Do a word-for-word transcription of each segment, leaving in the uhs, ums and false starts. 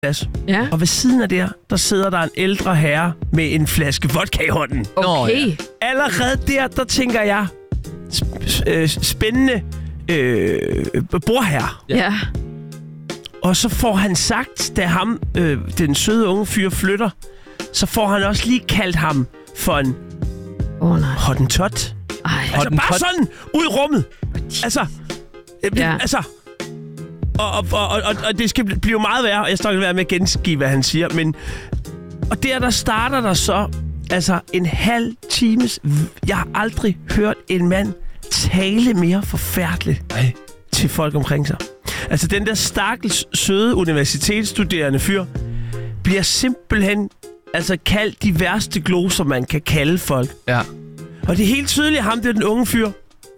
plads. Ja. Og ved siden af der, der sidder der en ældre herre med en flaske vodka i hånden. Okay. Nå, ja. Allerede der, der tænker jeg, sp- øh, spændende øh, bordherre. Ja. ja. Og så får han sagt, da ham, øh, den søde unge fyr flytter, så får han også lige kaldt ham for en Åh, oh, nej. hottentot. Ej. Altså bare sådan, ud i rummet. Altså, øh, Ja. altså... Og, og, og, og, og det skal blive meget værre, og jeg skal ikke være med at gengive, hvad han siger, men... Og der, der starter der så, altså en halv times... Jeg har aldrig hørt en mand tale mere forfærdeligt Ej. til folk omkring sig. Altså, den der stakkels, søde universitetsstuderende fyr bliver simpelthen altså kaldt de værste gloser, man kan kalde folk. Ja. Og det er helt tydeligt, ham, det er den unge fyr.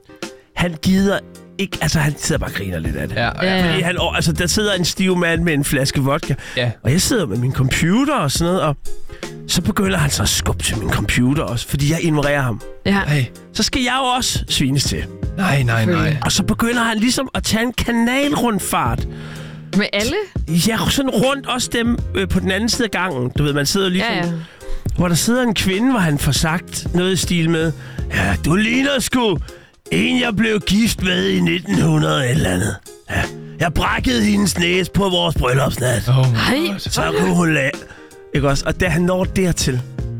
Han gider ikke... Altså, han sidder bare og griner lidt af det. Ja, ja. Ja. Fordi han, altså, der sidder en stiv mand med en flaske vodka. Ja. Og jeg sidder med min computer og sådan noget, og så begynder han så at skubbe til min computer også, fordi jeg ignorerer ham. Ja. Ej. Så skal jeg jo også svines til. Nej, nej, nej. Og så begynder han ligesom at tage en kanalrundfart. Med alle? Ja, sådan rundt også dem øh, på den anden side af gangen. Du ved, man sidder jo ligesom... Ja, ja. Hvor der sidder en kvinde, hvor han får sagt noget i stil med, ja, du ligner sgu en, jeg blev gift med i nitten hundrede eller andet. Ja, jeg brækkede hendes næse på vores bryllupsnat. Oh my Ej. God. Så kunne hun lade... Ikke også? Og da han når dertil,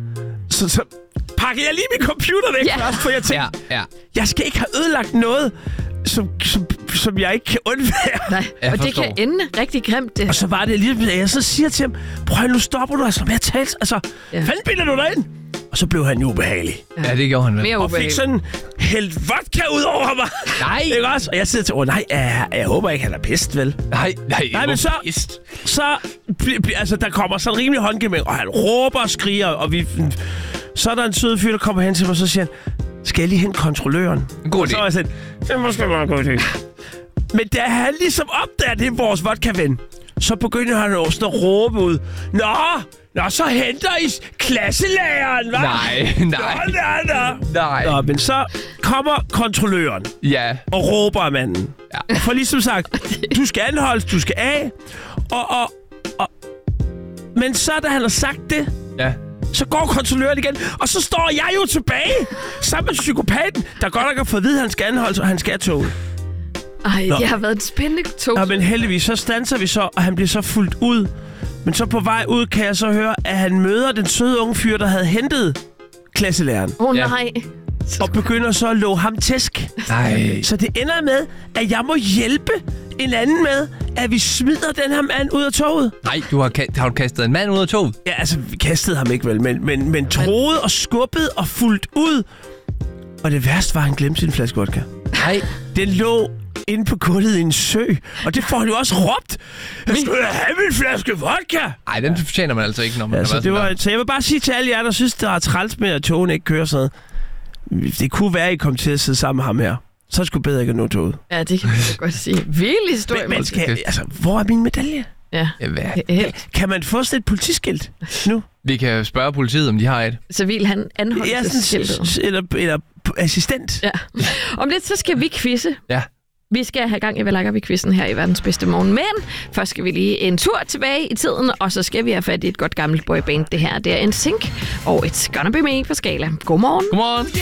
så, så pakker jeg lige min computer væk Ja. først, for jeg tænker, Ja, ja. jeg skal ikke have ødelagt noget, som, som, som jeg ikke kan undvære. Nej. Jeg Og det forstår. kan ende rigtig grimt, det. Og så var det lige, at jeg så siger til ham, prøv nu stopper du altså med at tale. Altså, Ja. ja. Fanden bilder du dig ind? Og så blev han jo ubehagelig. Ja, det gjorde han vel. Mere Og fik ubehageligt. sådan hældt vodka ud over mig. Nej. Ikke også? Og jeg sidder til, åh nej, jeg, jeg håber ikke, han er pist, vel? Nej, nej. Nej, men så, Pist. så bl- bl- altså, der kommer sådan rimelig håndgemæng, og han råber og skriger, og vi... Så er der en sød fyr, der kommer hen til mig, og så siger han, skal jeg lige hente kontrolløren? God Og så idé. er jeg sådan, det er måske meget god idé. Men da han ligesom opdager, det er vores vodka-ven, så begynder han også at råbe ud, Nå, nå, så henter I klasselæreren, hva'? Nej, nej. Nå, nå, nå. Nej. Nå, men så kommer kontrolløren Ja. og råber af manden. Ja. For ligesom sagt, du skal anholdes, du skal af. Og, og, og, men så da han har sagt det, Ja. så går kontrolløren igen, og så står jeg jo tilbage sammen med psykopaten, der godt nok har fået at vide, at han skal anholdes, og han skal tog. Ej, Nå. det har været en spændende tog. Ja, men heldigvis, så standser vi så, og han bliver så fuldt ud. Men så på vej ud kan jeg så høre, at han møder den søde unge fyr, der havde hentet klasselæreren. Åh, oh, Ja. nej. Og begynder så at love ham tæsk. Nej. Så det ender med, at jeg må hjælpe en anden med, at vi smider den her mand ud af toget. Nej, du har, ka- har du kastet en mand ud af toget? Ja, altså, vi kastede ham ikke vel, men, men, men troede og skubbede og fuldt ud. Og det værste var, at han glemte sin flaske vodka. Nej. Den lå inde på gulvet i en sø, og det får han jo også råbt. Jeg skulle have min flaske vodka! Nej, den fortjener man altså ikke, når man Altså, har det været var, så jeg vil bare sige til alle jer, der synes, det er træls med, at togene ikke kører sådan noget. Det kunne være, at I kom til at sidde sammen med ham her. Så er det sgu bedre ikke at nå toget. Ja, det kan man da godt sige. Vild historie. Men, men skal, altså, hvor er min medalje? Ja. Ja, hvad? Helt. Kan man få sådan et politiskilt nu? Vi kan spørge politiet, om de har et. Så vil han anholde Ja, sig sådan, skiltet. s- eller, eller assistent. Ja. Om lidt, så skal vi quizze. Ja. Vi skal have gang i, hvad lakker vi quizzen her i verdens bedste morgen. Men først skal vi lige en tur tilbage i tiden, og så skal vi have fat i et godt gammelt boyband. Det her, det er en Sync og It's Gonna Be Me på Skala. Godmorgen. Godmorgen.